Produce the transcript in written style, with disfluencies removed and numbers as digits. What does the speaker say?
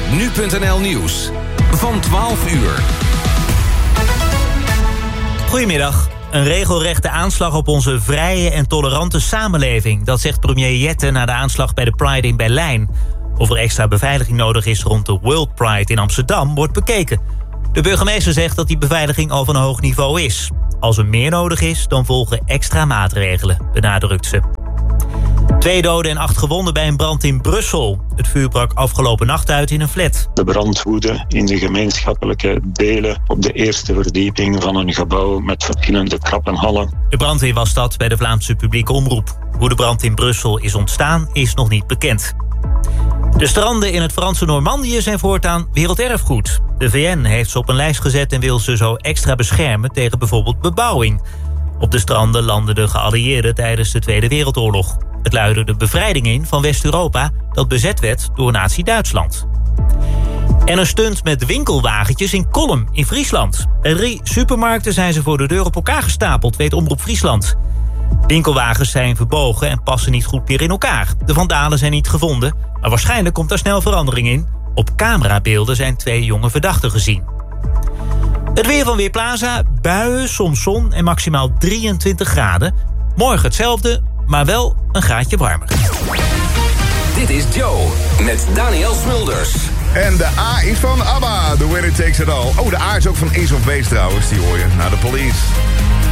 Nu.nl Nieuws van 12 uur. Goedemiddag. Een regelrechte aanslag op onze vrije en tolerante samenleving. Dat zegt premier Jette na de aanslag bij de Pride in Berlijn. Of er extra beveiliging nodig is rond de World Pride in Amsterdam wordt bekeken. De burgemeester zegt dat die beveiliging al van een hoog niveau is. Als er meer nodig is, dan volgen extra maatregelen, benadrukt ze. 2 doden en 8 gewonden bij een brand in Brussel. Het vuur brak afgelopen nacht uit in een flat. De brand woedde in de gemeenschappelijke delen op de eerste verdieping van een gebouw met verschillende trappenhallen. De brandweer was dat bij de Vlaamse publieke omroep. Hoe de brand in Brussel is ontstaan is nog niet bekend. De stranden in het Franse Normandië zijn voortaan werelderfgoed. De VN heeft ze op een lijst gezet en wil ze zo extra beschermen tegen bijvoorbeeld bebouwing. Op de stranden landden de geallieerden tijdens de Tweede Wereldoorlog. Het luidde de bevrijding in van West-Europa dat bezet werd door Nazi-Duitsland. En een stunt met winkelwagentjes in Kolm in Friesland. Bij 3 supermarkten zijn ze voor de deur op elkaar gestapeld, weet Omroep Friesland. Winkelwagens zijn verbogen en passen niet goed meer in elkaar. De vandalen zijn niet gevonden, maar waarschijnlijk komt daar snel verandering in. Op camerabeelden zijn 2 jonge verdachten gezien. Het weer van Weerplaza, buien, soms zon en maximaal 23 graden. Morgen hetzelfde, maar wel een graadje warmer. Dit is Joe met Daniel Smulders. En de A is van ABBA, The Winner Takes It All. Oh, de A is ook van Ace of Base trouwens, die hoor je. Naar de Police.